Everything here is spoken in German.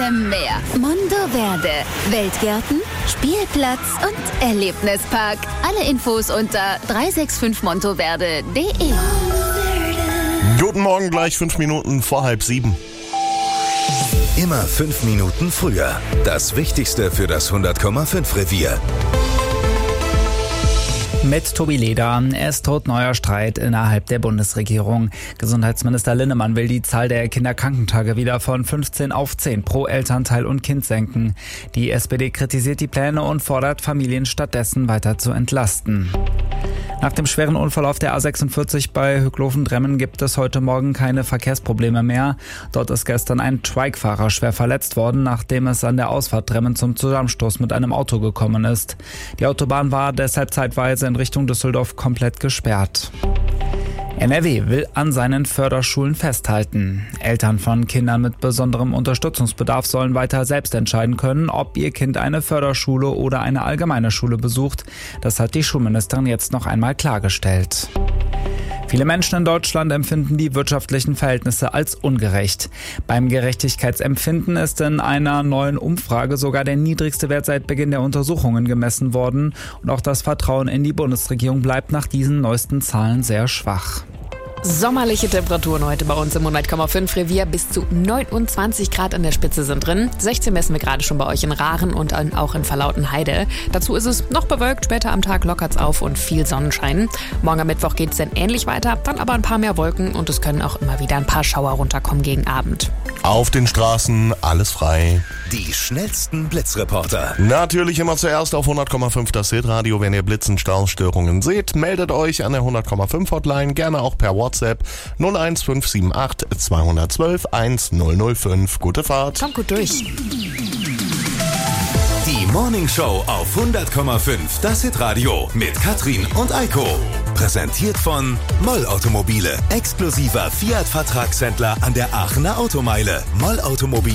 allem mehr. Mondoverde. Weltgärten, Spielplatz und Erlebnispark. Alle Infos unter 365montoverde.de. Guten Morgen, gleich 5 Minuten vor 6:30. Immer 5 Minuten früher. Das Wichtigste für das 100,5 Revier. Mit Tobi Leder. Es droht neuer Streit innerhalb der Bundesregierung. Gesundheitsminister Linnemann will die Zahl der Kinderkrankentage wieder von 15 auf 10 pro Elternteil und Kind senken. Die SPD kritisiert die Pläne und fordert Familien stattdessen weiter zu entlasten. Nach dem schweren Unfall auf der A46 bei Hückloven-Dremmen gibt es heute Morgen keine Verkehrsprobleme mehr. Dort ist gestern ein Trike-Fahrer schwer verletzt worden, nachdem es an der Ausfahrt Dremmen zum Zusammenstoß mit einem Auto gekommen ist. Die Autobahn war deshalb zeitweise in Richtung Düsseldorf komplett gesperrt. NRW will an seinen Förderschulen festhalten. Eltern von Kindern mit besonderem Unterstützungsbedarf sollen weiter selbst entscheiden können, ob ihr Kind eine Förderschule oder eine allgemeine Schule besucht. Das hat die Schulministerin jetzt noch einmal klargestellt. Viele Menschen in Deutschland empfinden die wirtschaftlichen Verhältnisse als ungerecht. Beim Gerechtigkeitsempfinden ist in einer neuen Umfrage sogar der niedrigste Wert seit Beginn der Untersuchungen gemessen worden. Und auch das Vertrauen in die Bundesregierung bleibt nach diesen neuesten Zahlen sehr schwach. Sommerliche Temperaturen heute bei uns im 100,5 Revier. Bis zu 29 Grad an der Spitze sind drin. 16 messen wir gerade schon bei euch in Rahren und auch in Verlautenheide. Dazu ist es noch bewölkt, später am Tag lockert's auf und viel Sonnenschein. Morgen am Mittwoch geht's dann ähnlich weiter, dann aber ein paar mehr Wolken und es können auch immer wieder ein paar Schauer runterkommen gegen Abend. Auf den Straßen alles frei. Die schnellsten Blitzreporter. Natürlich immer zuerst auf 100,5 das Hitradio. Wenn ihr Blitzen, Störungen seht, meldet euch an der 100,5 Hotline, gerne auch per WhatsApp 01578 212 1005. Gute Fahrt. Kommt gut durch. Die Morning Show auf 100,5 das Hitradio mit Katrin und Eiko. Präsentiert von Moll Automobile. Exklusiver Fiat-Vertragshändler an der Aachener Automeile. Moll Automobil.